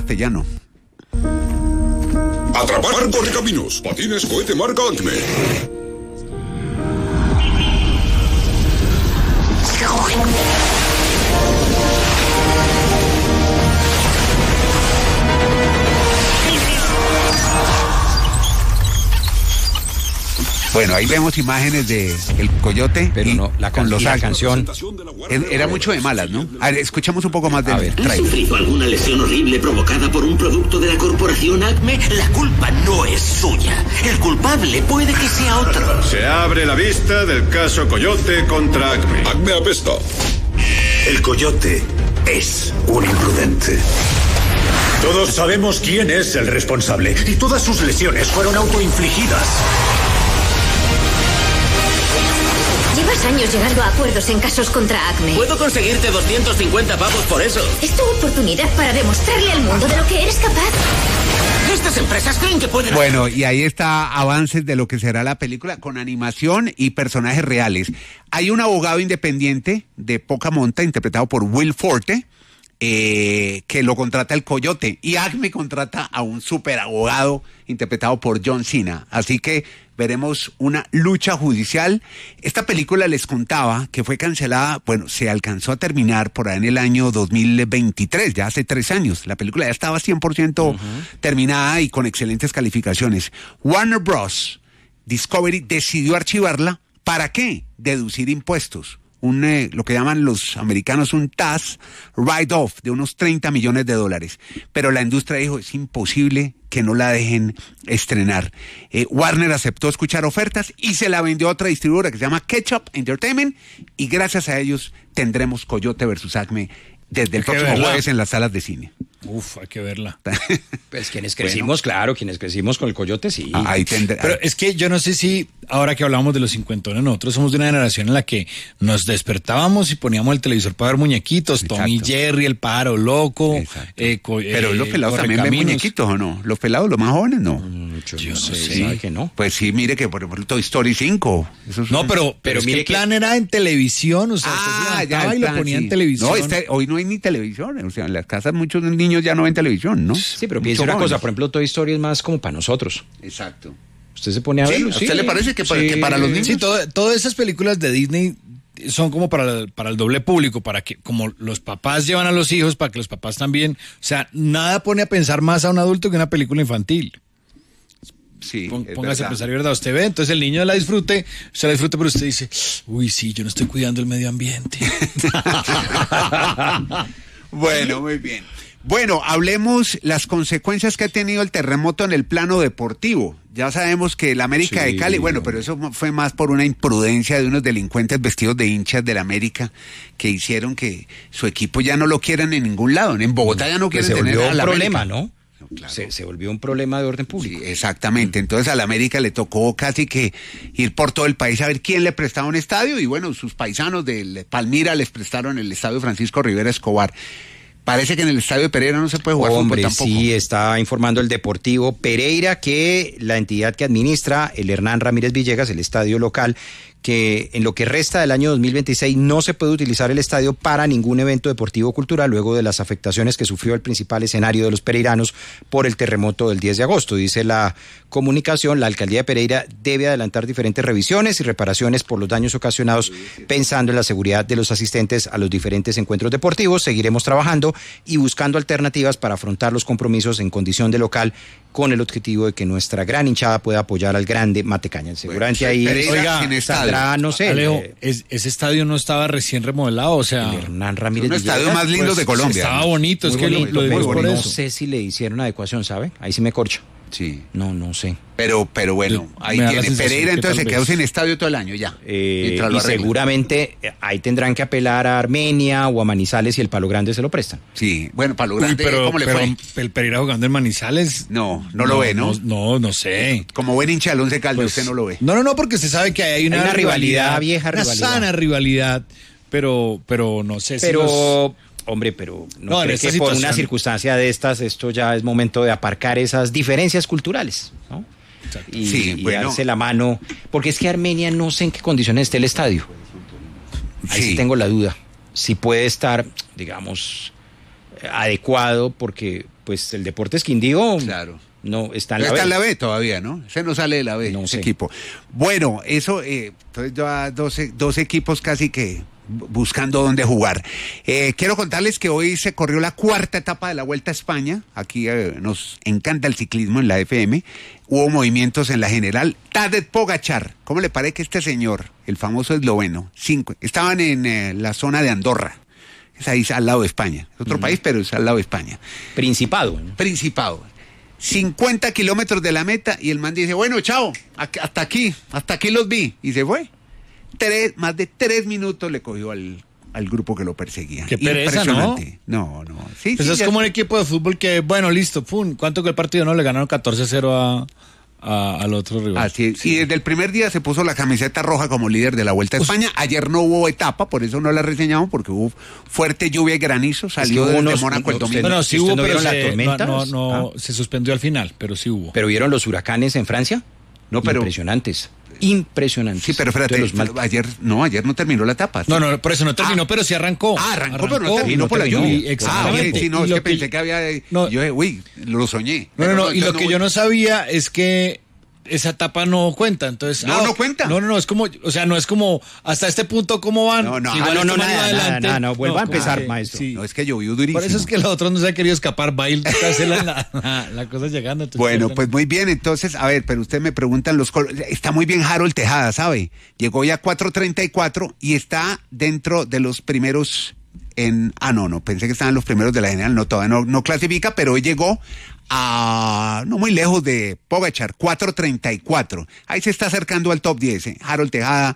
castellano. Atrapar correcaminos. Patines cohete marca Acme. Bueno, ahí vemos imágenes de el coyote, pero no, con la canción era mucho de malas, ¿no? A ver, escuchamos un poco más del ¿Has trailer. sufrido alguna lesión horrible provocada por un producto de la corporación Acme? La culpa no es suya. El culpable puede que sea otro. Se abre la vista del caso Coyote contra Acme. Acme apesta. El coyote es un imprudente. Todos sabemos quién es el responsable y todas sus lesiones fueron autoinfligidas. Llevas años llegando a acuerdos en casos contra Acme. Puedo conseguirte 250 pavos por eso. Es tu oportunidad para demostrarle al mundo de lo que eres capaz. Estas empresas creen que pueden... Bueno, y ahí está avances de lo que será la película con animación y personajes reales. Hay un abogado independiente de poca monta, interpretado por Will Forte, que lo contrata el Coyote, y Acme contrata a un super abogado interpretado por John Cena. Así que veremos una lucha judicial. Esta película, les contaba que fue cancelada, bueno, se alcanzó a terminar por ahí en el año 2023, ya hace 3 años. La película ya estaba 100% terminada y con excelentes calificaciones. Warner Bros. Discovery decidió archivarla. ¿Para qué? Deducir impuestos. Lo que llaman los americanos un tax write-off de unos $30 millones. Pero la industria dijo, es imposible que no la dejen estrenar. Warner aceptó escuchar ofertas y se la vendió a otra distribuidora que se llama Ketchup Entertainment, y gracias a ellos tendremos Coyote versus Acme desde el próximo jueves en las salas de cine. Uf, hay que verla. Pues quienes crecimos, claro, quienes crecimos con el Coyote, sí. Ahí tendrá. Pero es que yo no sé si, ahora que hablamos de los cincuentones, nosotros somos de una generación en la que nos despertábamos y poníamos el televisor para ver muñequitos, Exacto. Tom y Jerry, el pájaro loco. Pero los pelados también ven muñequitos, ¿o no? Los pelados, los más jóvenes, no. Yo no sé, ¿sabe que no? Pues sí, mire que por ejemplo Toy Story 5. No, pero es que el plan era en televisión, o sea, usted se levantaba y lo ponía en televisión. No, hoy no hay ni televisión, o sea, en las casas muchos niños ya no ven televisión, ¿no? Sí, pero piense una cosa, por ejemplo, Toy Story es más como para nosotros. Exacto. Usted se pone a verlo, ¿A usted le parece que para los niños? Sí, todas esas películas de Disney son como para el doble público, para que como los papás llevan a los hijos, para que los papás también, o sea, nada pone a pensar más a un adulto que una película infantil. Sí, póngase a pensar, ¿verdad? Usted ve, entonces el niño la disfrute, pero usted dice, uy, sí, yo no estoy cuidando el medio ambiente. Bueno, muy bien. Bueno, hablemos las consecuencias que ha tenido el terremoto en el plano deportivo. Ya sabemos que el América de Cali, bueno, pero eso fue más por una imprudencia de unos delincuentes vestidos de hinchas del América que hicieron que su equipo ya no lo quieran en ningún lado. En Bogotá ya no quieren se tener volvió a un la problema, América. ¿no? Claro. Se volvió un problema de orden público. Sí, exactamente. Entonces a la América le tocó casi que ir por todo el país a ver quién le prestaba un estadio, y bueno, sus paisanos de Palmira les prestaron el estadio Francisco Rivera Escobar. Parece que en el estadio de Pereira no se puede jugar fútbol tampoco. Sí, está informando el Deportivo Pereira que la entidad que administra el Hernán Ramírez Villegas, el estadio local, que en lo que resta del año 2026 no se puede utilizar el estadio para ningún evento deportivo o cultural luego de las afectaciones que sufrió el principal escenario de los pereiranos por el terremoto del 10 de agosto. Dice la comunicación, la alcaldía de Pereira debe adelantar diferentes revisiones y reparaciones por los daños ocasionados pensando en la seguridad de los asistentes a los diferentes encuentros deportivos. Seguiremos trabajando y buscando alternativas para afrontar los compromisos en condición de local con el objetivo de que nuestra gran hinchada pueda apoyar al grande Matecaña. Seguramente ahí saldrá, no sé. Alejo, ese estadio no estaba recién remodelado, o sea. El Hernán Ramírez es un estadio más lindo de Colombia. Estaba bonito, muy es que bonito, lo digo por no eso. sé si le hicieron adecuación, ¿sabe? Ahí sí me corcho. Sí. No sé. Pero bueno, ahí tiene. Pereira entonces se quedó sin estadio todo el año ya. Y seguramente ahí tendrán que apelar a Armenia o a Manizales y el Palo Grande se lo prestan. Sí, bueno, Palo Grande, ¿cómo le fue? El Pereira jugando en Manizales. No lo ve, ¿no? No sé. Como buen hincha del Once Caldas, usted no lo ve. No, porque usted sabe que hay una rivalidad, vieja una rivalidad. Sana rivalidad, pero no sé si Hombre, pero no cree que situación, por una circunstancia de estas, esto ya es momento de aparcar esas diferencias culturales, ¿no? Y darse la mano, porque es que Armenia no sé en qué condiciones esté el estadio. Ahí sí tengo la duda. Si puede estar, digamos, adecuado, porque pues el Deportes Quindío Claro. no está en Pero la está en B. la B todavía, ¿no? Ese no sale de la B, No ese sé. equipo. Bueno, eso, entonces ya dos equipos casi que buscando dónde jugar. Quiero contarles que hoy se corrió la cuarta etapa de la Vuelta a España. Aquí nos encanta el ciclismo en la FM. Hubo movimientos en la general. Tadej Pogačar, ¿cómo le parece que este señor, el famoso esloveno, estaban en la zona de Andorra? Es ahí al lado de España. Es otro país, pero es al lado de España. Principado. ¿no? Principado. 50 kilómetros de la meta y el man dice, bueno, chao, hasta aquí los vi. Y se fue. Más de 3 minutos le cogió al grupo que lo perseguía. Qué pereza, Impresionante. No. Sí, Eso es ya- como un equipo de fútbol que, bueno, listo, pum, ¿cuánto que el partido no? Le ganaron 14-0 al otro rival. Así es. Y desde el primer día se puso la camiseta roja como líder de la Vuelta a España. Ayer no hubo etapa, por eso no la reseñamos, porque hubo fuerte lluvia y granizo. Salió hubo desde unos- Mónaco el domingo. Bueno, sí ¿Ustedes hubo, no pero vieron las tormentas? se suspendió al final, pero sí hubo. ¿Pero vieron los huracanes en Francia? No, pero- Impresionantes. Sí, pero espérate, Entonces, los mal- ayer no terminó la etapa. No, por eso no terminó, pero sí arrancó. Arrancó, pero no terminó por la terminó. lluvia. Exactamente. Sí, no, Y es lo que pensé que había... No. Yo dije, uy, lo soñé. No, Pero y lo entonces que yo no sabía es que esa etapa no cuenta, entonces... No cuenta. No, es como, o sea, no es como, hasta este punto, ¿cómo van? No, Si igual esto más adelante- nada, vuelva a como empezar, que- maestro. sí. No, es que llovió durísimo. Por eso es que los otros no se han querido escapar, va a ir a hacer la cosa llegando. entonces Bueno, pierden. pues muy bien, entonces, a ver, pero ustedes me preguntan está muy bien Harold Tejada, ¿sabe? Llegó ya a 4:34 y está dentro de los primeros no, pensé que estaban los primeros de la general, no, todavía no clasifica, pero hoy llegó a no muy lejos de Pogačar, 4:34. Ahí se está acercando al top 10, Harold Tejada,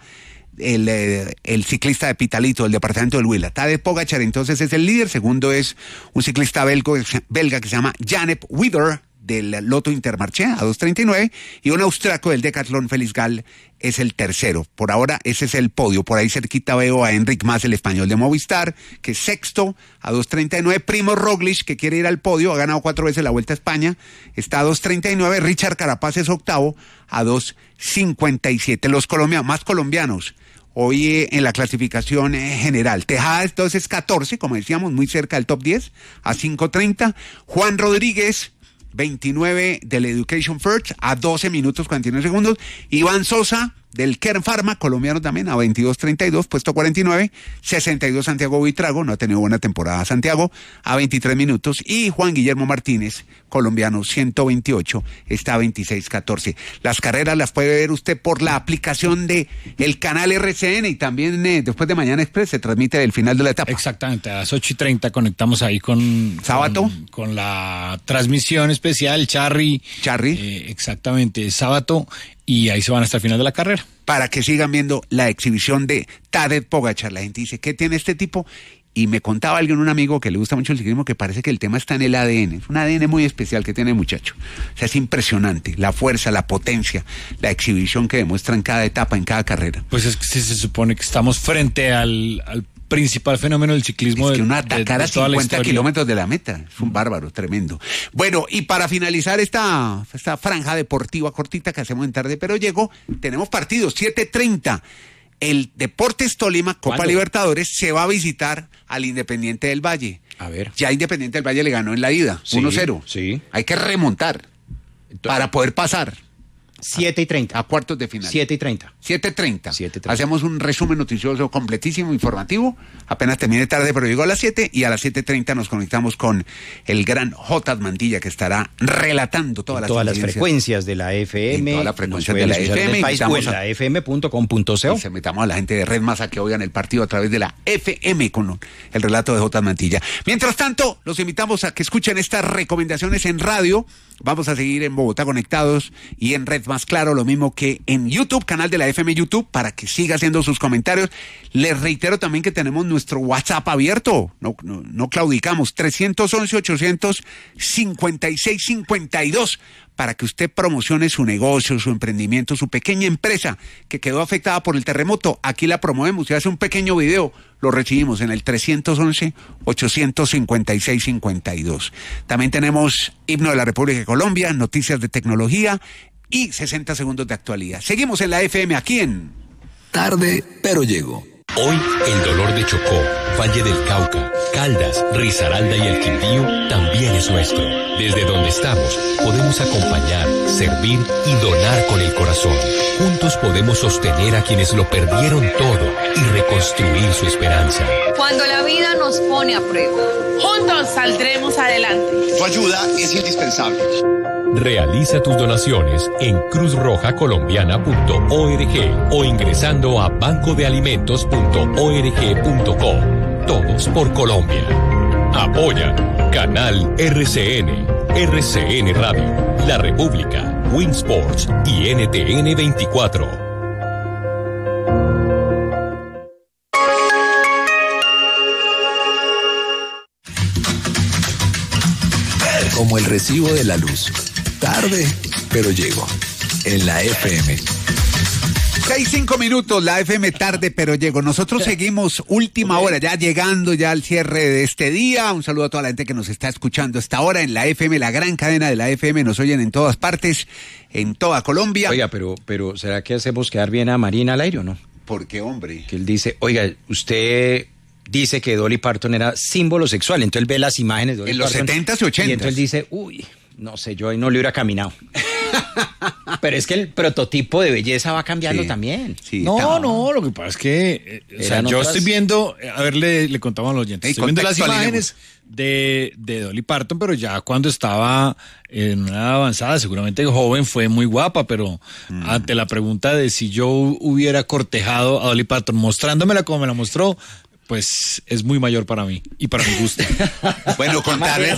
el ciclista de Pitalito, del departamento del Huila. Tadej Pogačar entonces es el líder, segundo es un ciclista belga que se llama Janep Wither, del Lotto Intermarché a 2:39, y un austriaco del Decathlon, Félix Gall, es el tercero. Por ahora ese es el podio. Por ahí cerquita veo a Enric Mas, el español de Movistar, que es sexto a 2:39. Primo Roglic, que quiere ir al podio, ha ganado 4 veces la Vuelta a España, está a 2:39. Richard Carapaz es octavo a 2:57. Los más colombianos hoy en la clasificación general. Tejada entonces 14, como decíamos, muy cerca del top 10, a 5:30. Juan Rodríguez, 29 del Education First, a 12 minutos 49 segundos. Iván Sosa, del Kern Pharma, colombiano también, a 22:32, puesto 49. 62 Santiago Buitrago, no ha tenido buena temporada Santiago, a 23 minutos. Y Juan Guillermo Martínez, colombiano, 128, está a 26:14. Las carreras las puede ver usted por la aplicación de el canal RCN, y también después de Mañana Express se transmite el final de la etapa. Exactamente, a las 8:30 conectamos ahí con... ¿Sábato? Con la transmisión especial, Charry. Exactamente, sábado, y ahí se van hasta el final de la carrera. Para que sigan viendo la exhibición de Tadej Pogačar. La gente dice, ¿qué tiene este tipo? Y me contaba alguien, un amigo que le gusta mucho el ciclismo, que parece que el tema está en el ADN. Es un ADN muy especial que tiene el muchacho. O sea, es impresionante la fuerza, la potencia, la exhibición que demuestra en cada etapa, en cada carrera. Pues es que se supone que estamos frente al principal fenómeno del ciclismo. Es que uno de atacar a toda la 50 historia. kilómetros de la meta. Es un bárbaro, tremendo. Bueno, y para finalizar esta franja deportiva cortita que hacemos en tarde, pero llegó, tenemos partidos, 7:30. El Deportes Tolima, Copa ¿Cuándo? Libertadores, se va a visitar al Independiente del Valle. A ver. Ya Independiente del Valle le ganó en la ida, Sí, 1-0. sí. Hay que remontar para poder pasar 7:30. a cuartos de final. 7:30. 7:30. 7:30. Hacemos un resumen noticioso completísimo, informativo. Apenas termine tarde, pero llegó a las 7, y a las 7:30 nos conectamos con el gran J. Mantilla, que estará relatando todas las incidencias. frecuencias de la FM. En todas las frecuencias nos pueden de la escuchar en FM, el país, o invitamos en a- la fm.com.co. Y se metamos a la gente de Red Más a que oigan el partido a través de la FM con el relato de J. Mantilla. Mientras tanto, los invitamos a que escuchen estas recomendaciones en radio. Vamos a seguir en Bogotá Conectados y en Red Más Claro, lo mismo que en YouTube, canal de la FM YouTube, para que siga haciendo sus comentarios. Les reitero también que tenemos nuestro WhatsApp abierto, no claudicamos, 311-800-5652, para que usted promocione su negocio, su emprendimiento, su pequeña empresa que quedó afectada por el terremoto. Aquí la promovemos, se hace un pequeño video, lo recibimos en el 311-856-52. También tenemos Himno de la República de Colombia, noticias de tecnología y 60 segundos de actualidad. Seguimos en la FM aquí en... Tarde, pero llego. Hoy el dolor de Chocó, Valle del Cauca, Caldas, Risaralda y el Quindío también es nuestro. Desde donde estamos podemos acompañar, servir y donar con el corazón. Juntos podemos sostener a quienes lo perdieron todo y reconstruir su esperanza. Cuando la vida nos pone a prueba, juntos saldremos adelante. Tu ayuda es indispensable. Realiza tus donaciones en cruzrojacolombiana.org o ingresando a bancodealimentos.org.co. Todos por Colombia. Apoya Canal RCN, RCN Radio, La República, Winsports y NTN 24. Como el recibo de la luz. Tarde, pero llego. En la FM. 6-5 minutos, la FM tarde, pero llego. Nosotros seguimos última hora, ya llegando ya al cierre de este día. Un saludo a toda la gente que nos está escuchando hasta ahora en la FM, la gran cadena de la FM. Nos oyen en todas partes, en toda Colombia. Oiga, pero ¿será que hacemos quedar bien a Marina al aire o no? ¿Por qué, hombre? Que él dice, oiga, usted dice que Dolly Parton era símbolo sexual, entonces él ve las imágenes de Dolly Parton. En los 70s y 80s. Y entonces él dice, uy, no sé, yo ahí no le hubiera caminado. Pero es que el prototipo de belleza va cambiando también. Sí, no, lo que pasa es que yo estoy viendo, a ver, le contamos a los oyentes, estoy viendo las imágenes de Dolly Parton, pero ya cuando estaba en una avanzada, seguramente joven, fue muy guapa, pero ante la pregunta de si yo hubiera cortejado a Dolly Parton mostrándomela como me la mostró, pues es muy mayor para mí y para mi gusto. Bueno, contarles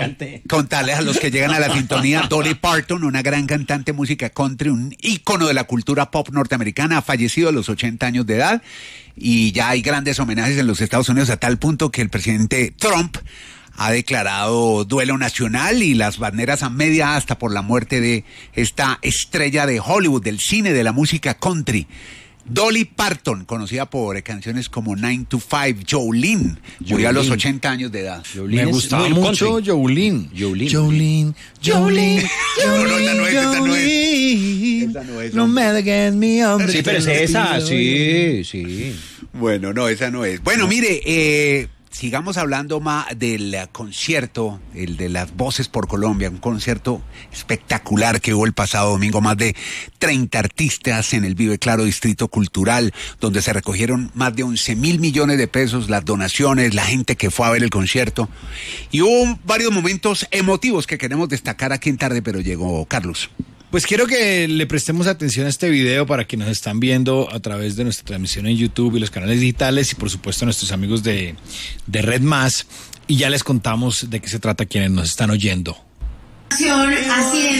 a los que llegan a la sintonía, Dolly Parton, una gran cantante de música country, un ícono de la cultura pop norteamericana, ha fallecido a los 80 años de edad y ya hay grandes homenajes en los Estados Unidos a tal punto que el presidente Trump ha declarado duelo nacional y las banderas a media asta por la muerte de esta estrella de Hollywood, del cine, de la música country. Dolly Parton, conocida por canciones como 9 to 5, Jolene, murió a los 80 años de edad. Me gustaba mucho Jolene. No, esa no es. No me dejen mi hombre. Sí, pero es esa, sí. Bueno, no, esa no es. Bueno, mire, sigamos hablando más del concierto, el de las Voces por Colombia, un concierto espectacular que hubo el pasado domingo, más de 30 artistas en el Vive Claro Distrito Cultural, donde se recogieron más de 11.000 millones de pesos, las donaciones, la gente que fue a ver el concierto, y hubo varios momentos emotivos que queremos destacar aquí en Tarde, pero llegó Carlos. Pues quiero que le prestemos atención a este video para quienes nos están viendo a través de nuestra transmisión en YouTube y los canales digitales y por supuesto a nuestros amigos de Red Más, y ya les contamos de qué se trata quienes nos están oyendo. Así